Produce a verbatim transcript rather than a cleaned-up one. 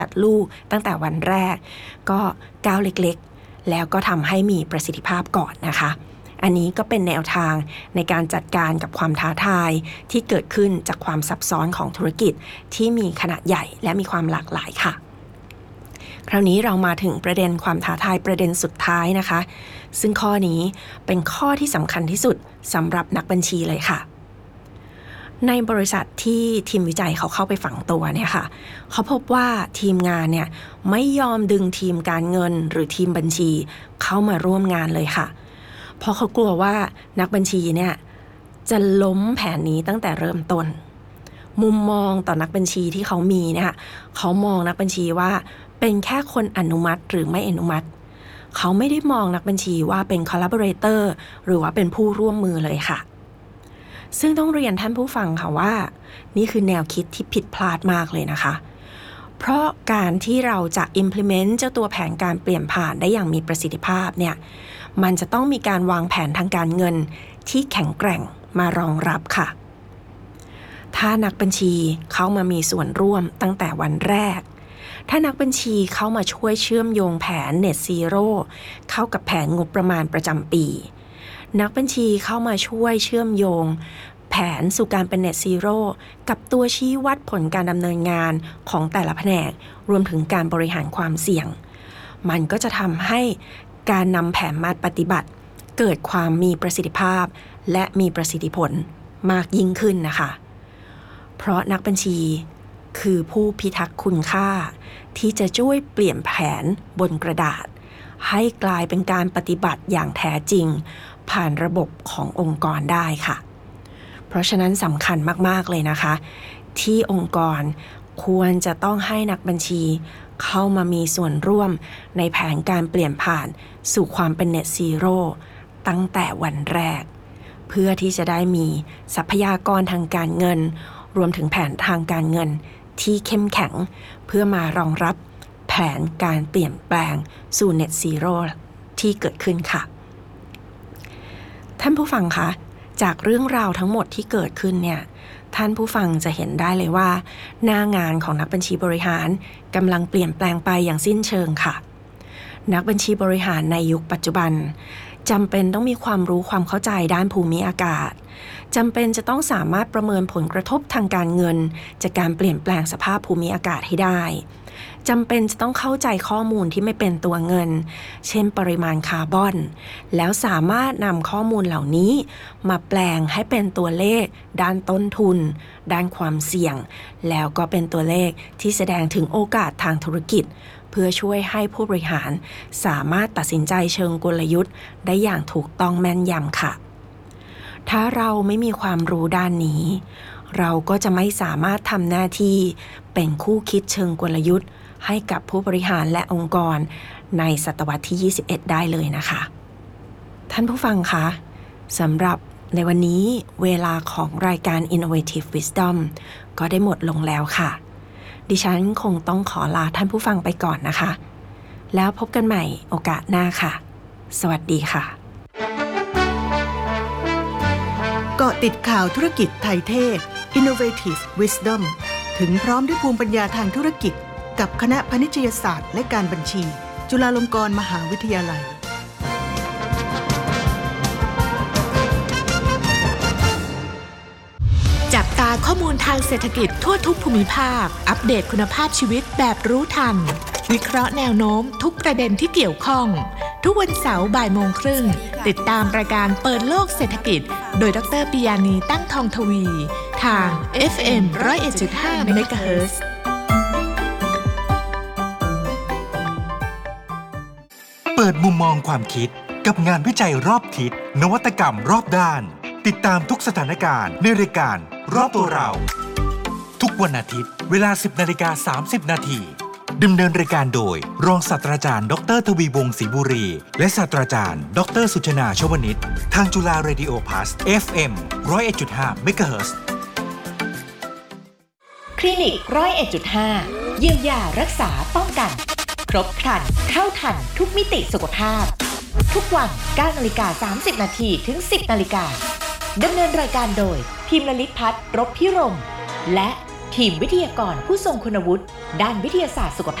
จัดลูกตั้งแต่วันแรกก็ก้าวเล็กๆแล้วก็ทำให้มีประสิทธิภาพก่อนนะคะอันนี้ก็เป็นแนวทางในการจัดการกับความท้าทายที่เกิดขึ้นจากความซับซ้อนของธุรกิจที่มีขนาดใหญ่และมีความหลากหลายค่ะคราวนี้เรามาถึงประเด็นความท้าทายประเด็นสุดท้ายนะคะซึ่งข้อนี้เป็นข้อที่สำคัญที่สุดสำหรับนักบัญชีเลยค่ะในบริษัทที่ทีมวิจัยเขาเข้าไปฝังตัวเนี่ยค่ะเขาพบว่าทีมงานเนี่ยไม่ยอมดึงทีมการเงินหรือทีมบัญชีเข้ามาร่วมงานเลยค่ะเพราะเขากลัวว่านักบัญชีเนี่ยจะล้มแผนนี้ตั้งแต่เริ่มต้นมุมมองต่อนักบัญชีที่เขามีเนี่ยเขามองนักบัญชีว่าเป็นแค่คนอนุมัติหรือไม่อนุมัติเขาไม่ได้มองนักบัญชีว่าเป็น collaborator หรือว่าเป็นผู้ร่วมมือเลยค่ะซึ่งต้องเรียนท่านผู้ฟังค่ะว่านี่คือแนวคิดที่ผิดพลาดมากเลยนะคะเพราะการที่เราจะ implement เจ้าตัวแผนการเปลี่ยนผ่านได้อย่างมีประสิทธิภาพเนี่ยมันจะต้องมีการวางแผนทางการเงินที่แข็งแกร่งมารองรับค่ะถ้านักบัญชีเข้ามามีส่วนร่วมตั้งแต่วันแรกถ้านักบัญชีเข้ามาช่วยเชื่อมโยงแผน Net Zero เข้ากับแผนงบประมาณประจำปีนักบัญชีเข้ามาช่วยเชื่อมโยงแผนสู่การเป็น Net Zero กับตัวชี้วัดผลการดำเนินงานของแต่ละแผนกรวมถึงการบริหารความเสี่ยงมันก็จะทำให้การนำแผนมาปฏิบัติเกิดความมีประสิทธิภาพและมีประสิทธิผลมากยิ่งขึ้นนะคะเพราะนักบัญชีคือผู้พิทักษ์คุณค่าที่จะช่วยเปลี่ยนแผนบนกระดาษให้กลายเป็นการปฏิบัติอย่างแท้จริงผ่านระบบขององค์กรได้ค่ะเพราะฉะนั้นสำคัญมากๆเลยนะคะที่องค์กรควรจะต้องให้นักบัญชีเข้ามามีส่วนร่วมในแผนการเปลี่ยนผ่านสู่ความเป็น Net Zero ตั้งแต่วันแรกเพื่อที่จะได้มีทรัพยากรทางการเงินรวมถึงแผนทางการเงินที่เข้มแข็งเพื่อมารองรับแผนการเปลี่ยนแปลงสู่ Net Zero ที่เกิดขึ้นค่ะท่านผู้ฟังคะจากเรื่องราวทั้งหมดที่เกิดขึ้นเนี่ยท่านผู้ฟังจะเห็นได้เลยว่าหน้างานของนักบัญชีบริหารกำลังเปลี่ยนแปลงไปอย่างสิ้นเชิงค่ะนักบัญชีบริหารในยุคปัจจุบันจำเป็นต้องมีความรู้ความเข้าใจด้านภูมิอากาศจำเป็นจะต้องสามารถประเมินผลกระทบทางการเงินจากการเปลี่ยนแปลงสภาพภูมิอากาศให้ได้จำเป็นจะต้องเข้าใจข้อมูลที่ไม่เป็นตัวเงินเช่นปริมาณคาร์บอนแล้วสามารถนำข้อมูลเหล่านี้มาแปลงให้เป็นตัวเลขด้านต้นทุนด้านความเสี่ยงแล้วก็เป็นตัวเลขที่แสดงถึงโอกาสทางธุรกิจเพื่อช่วยให้ผู้บริหารสามารถตัดสินใจเชิงกลยุทธ์ได้อย่างถูกต้องแม่นยำค่ะถ้าเราไม่มีความรู้ด้านนี้เราก็จะไม่สามารถทำหน้าที่เป็นคู่คิดเชิงกลยุทธ์ให้กับผู้บริหารและองค์กรในศตวรรษที่ยี่สิบเอ็ดได้เลยนะคะท่านผู้ฟังคะสำหรับในวันนี้เวลาของรายการ Innovative Wisdom ก็ได้หมดลงแล้วค่ะดิฉันคงต้องขอลาท่านผู้ฟังไปก่อนนะคะแล้วพบกันใหม่โอกาสหน้าค่ะสวัสดีค่ะเกาะติดข่าวธุรกิจไทยเทพ Innovative Wisdom ถึงพร้อมด้วยภูมิปัญญาทางธุรกิจกับคณะพาณิชยศาสตร์และการบัญชีจุฬาลงกรณ์มหาวิทยาลัยจับตาข้อมูลทางเศรษฐกิจทั่วทุกภูมิภาคอัปเดตคุณภาพชีวิตแบบรู้ทันวิเคราะห์แนวโน้มทุกประเด็นที่เกี่ยวข้องทุกวันเสาร์บ่ายโมงครึ่งติดตามรายการเปิดโลกเศรษฐกิจโดยดร.ปิยานีตั้งทองทวีทาง เอฟ เอ็ม หนึ่งศูนย์เอ็ดจุดห้า เมกะเฮิรตซ์เปิดมุมมองความคิดกับงานวิจัยรอบทิศนวัตกรรมรอบด้านติดตามทุกสถานการณ์ในรายการรอบตัวเราทุกวันอาทิตย์เวลา สิบนาฬิกาสามสิบนาทีดำเนินรายการโดยรองศาสตราจารย์ดร.ทวีวงศ์ศรีบุรีและศาสตราจารย์ดร.สุชนาชวนิชทางจุฬาเรดิโอพลัส เอฟ เอ็ม หนึ่งศูนย์เอ็ดจุดห้า เมกะเฮิรตซ์คลินิก หนึ่งศูนย์เอ็ดจุดห้า เยียวยารักษาป้องกันครบครันเข้าทันทุกมิติสุขภาพทุกวัน เก้านาฬิกาสามสิบนาทีถึง สิบนาฬิกาดำเนินรายการโดยพิมพ์ลลิตพัฒน์ รบพิรมและทีมวิทยากรผู้ทรงคุณวุฒิด้านวิทยาศาสตร์สุขภาพ